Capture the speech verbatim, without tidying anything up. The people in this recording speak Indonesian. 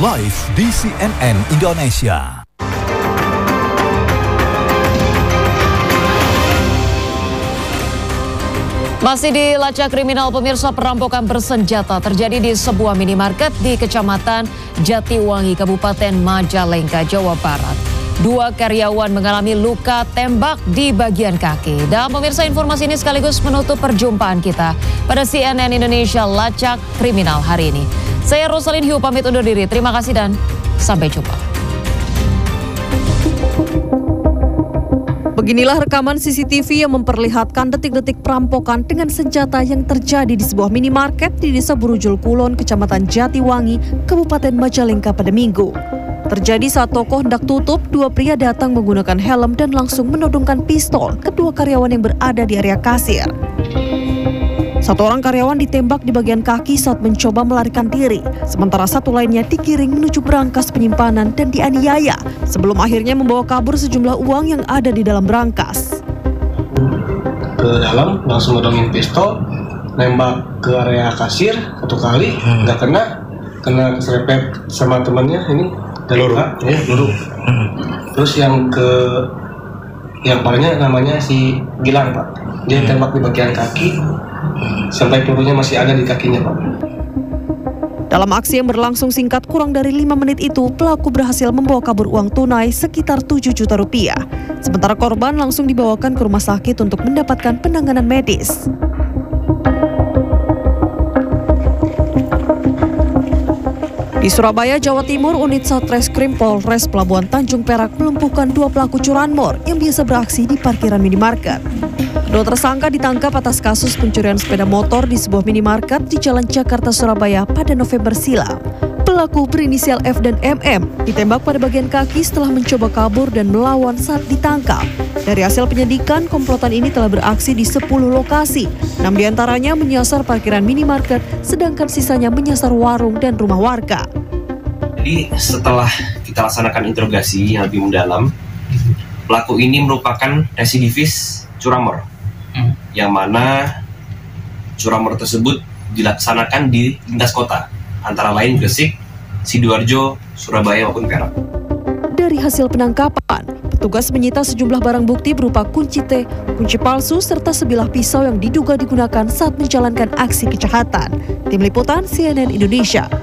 live di C N N Indonesia. Masih di Lacak Kriminal, pemirsa, perampokan bersenjata terjadi di sebuah minimarket di Kecamatan Jatiwangi, Kabupaten Majalengka, Jawa Barat. Dua karyawan mengalami luka tembak di bagian kaki. Dan pemirsa, informasi ini sekaligus menutup perjumpaan kita pada C N N Indonesia Lacak Kriminal hari ini. Saya Rosalin Hiu pamit undur diri. Terima kasih dan sampai jumpa. Beginilah rekaman C C T V yang memperlihatkan detik-detik perampokan dengan senjata yang terjadi di sebuah minimarket di Desa Burujul Kulon, Kecamatan Jatiwangi, Kabupaten Majalengka pada Minggu. Terjadi saat toko hendak tutup, dua pria datang menggunakan helm dan langsung menodongkan pistol kedua karyawan yang berada di area kasir. Satu orang karyawan ditembak di bagian kaki saat mencoba melarikan diri, sementara satu lainnya digiring menuju berangkas penyimpanan dan dianiaya sebelum akhirnya membawa kabur sejumlah uang yang ada di dalam berangkas. Ke dalam, langsung nodongin pistol, nembak ke area kasir satu kali, nggak hmm. kena, kena keserempet sama temannya ini dari luar, ya peluru. Hmm. Terus yang ke yang parahnya namanya si Gilang, Pak. Dia hmm. tembak di bagian kaki. Sampai pelurunya masih ada di kakinya, Pak. Dalam aksi yang berlangsung singkat kurang dari lima menit itu, pelaku berhasil membawa kabur uang tunai sekitar tujuh juta rupiah. Sementara korban langsung dibawakan ke rumah sakit untuk mendapatkan penanganan medis. Di Surabaya, Jawa Timur, unit Satreskrim Polres Pelabuhan Tanjung Perak melumpuhkan dua pelaku curanmor yang biasa beraksi di parkiran minimarket. Kedua tersangka ditangkap atas kasus pencurian sepeda motor di sebuah minimarket di Jalan Jakarta, Surabaya pada November silam. Pelaku berinisial F dan M M ditembak pada bagian kaki setelah mencoba kabur dan melawan saat ditangkap. Dari hasil penyidikan, komplotan ini telah beraksi di sepuluh lokasi. enam diantaranya menyasar parkiran minimarket, sedangkan sisanya menyasar warung dan rumah warga. Jadi setelah kita laksanakan interogasi yang lebih mendalam, pelaku ini merupakan residivis curanmor, hmm. yang mana curanmor tersebut dilaksanakan di lintas kota, antara lain Gresik, Sidoarjo, Surabaya maupun Perak. Dari hasil penangkapan, petugas menyita sejumlah barang bukti berupa kunci T, kunci palsu, serta sebilah pisau yang diduga digunakan saat menjalankan aksi kejahatan. Tim Liputan C N N Indonesia.